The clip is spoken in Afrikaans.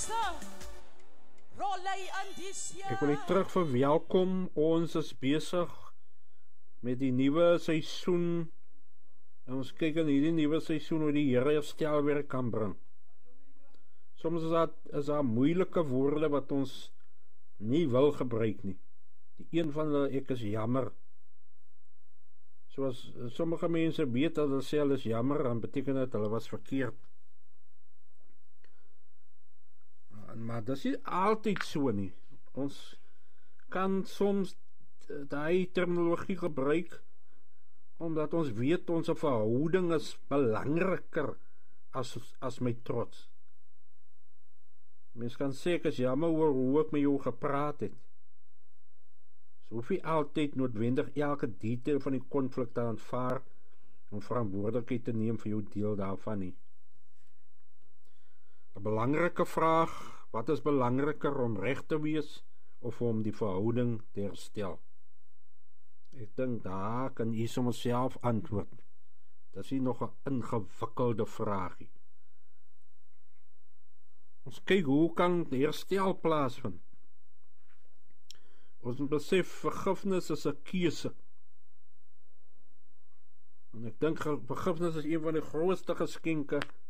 Ek wil net terug verwelkom. Ons is besig met die nuwe seisoen. En ons kyk in hierdie nuwe seisoen hoe die Here herstel weer kan bring. Soms is daar moeilike woorde wat ons nie wil gebruik nie. Die een van hulle, ek is jammer. Soos sommige mense weet dat hulle sê hulle is jammer, dan beteken dit hulle was verkeerd. Maar dit is nie altyd so nie. Ons kan soms daai terminologie gebruik omdat ons weet ons verhouding is belangriker as my trots. Mens kan sê ek is jammer oor hoe ek met jou gepraat het. So hoef jy altyd noodwendig elke detail van die konflik te aanvaar om verantwoordelikheid te neem vir jou deel daarvan nie. 'n Belangrike vraag, wat is belangriker om reg te wees of om die verhouding te herstel? Ek dink daar kan jy sommer self antwoord. Dit is nie nog 'n ingewikkelde vraagie. Ons kyk hoe kan herstel plaasvind. Ons besef vergifnis is 'n keuse. En ek dink vergifnis is een van die grootste geskenke